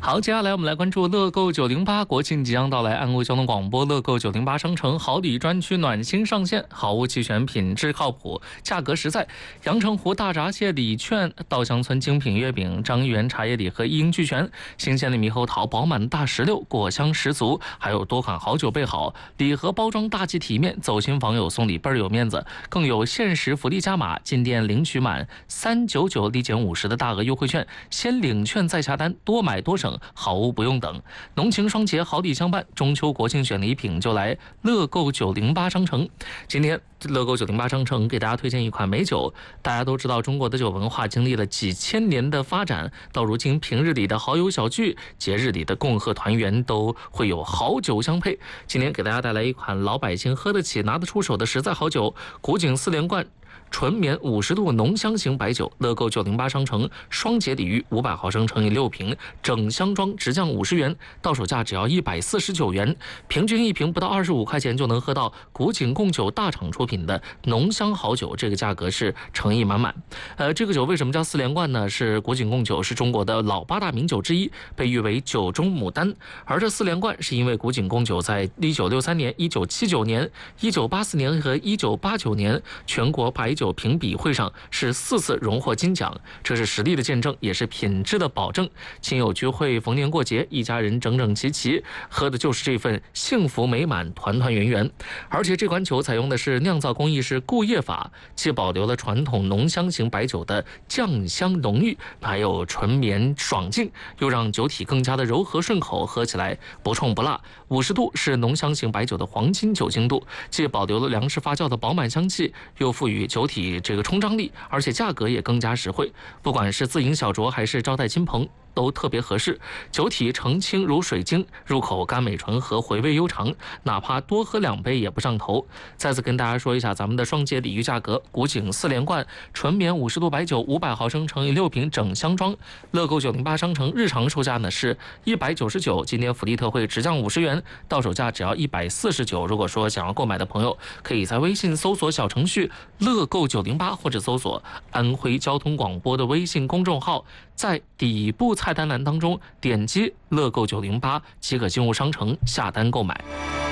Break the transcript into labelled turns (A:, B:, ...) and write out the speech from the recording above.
A: 好，接下来我们来关注乐购908，国庆即将到来，安徽交通广播乐购908商城好礼专区暖心上线，好物齐全，品质靠谱，价格实在。阳澄湖大闸蟹礼券、稻香村精品月饼、张园茶叶礼盒一应俱全，新鲜的猕猴桃、饱满的大石榴，果香十足，还有多款好酒备好，礼盒包装大气体面，走亲访友送礼倍儿有面子，更有限时福利加码，进店领取满399立减50的大额优惠券，先领券再下单，多买多省。好物不用等，浓情双节，好礼相伴，中秋国庆选礼品就来乐购908商城。今天乐购908商城给大家推荐一款美酒。大家都知道，中国的酒文化经历了几千年的发展，到如今平日里的好友小聚，节日里的共贺团圆，都会有好酒相配。今天给大家带来一款老百姓喝得起、拿得出手的实在好酒——古井4连冠纯棉50度浓香型白酒，乐购908商城双节礼遇500毫升乘以6瓶，整箱装直降50元，到手价只要149元，平均一瓶不到25块钱就能喝到古井贡酒大厂出品的浓香好酒，这个价格是诚意满满。这个酒为什么叫4连冠呢？是古井贡酒是中国的老8大名酒之一，被誉为酒中牡丹。而这4连冠是因为古井贡酒在1963年、1979年、1984年和1989年全国白酒评比会上是4次荣获金奖，这是实力的见证，也是品质的保证。亲友聚会、逢年过节，一家人整整齐齐，喝的就是这份幸福美满、团团圆圆。而且这款酒采用的是酿造工艺是固液法，既保留了传统浓香型白酒的酱香浓郁，还有纯绵爽净，又让酒体更加的柔和顺口，喝起来不冲不辣。50度是浓香型白酒的黄金酒精度，既保留了粮食发酵的饱满香气，又赋予酒体这个冲张力，而且价格也更加实惠。不管是自饮小酌还是招待亲朋，都特别合适。酒体澄清如水晶，入口甘美醇和回味悠长，哪怕多喝2杯也不上头。再次跟大家说一下咱们的双节礼遇价格：古井4连冠纯棉50度白酒500毫升乘以6瓶整箱装，乐购908商城日常售价呢是199，今天福利特惠直降50元，到手价只要149。如果说想要购买的朋友，可以在微信搜索小程序乐购908，或者搜索安徽交通广播的微信公众号，在底部菜单栏当中点击乐购908即可进入商城下单购买。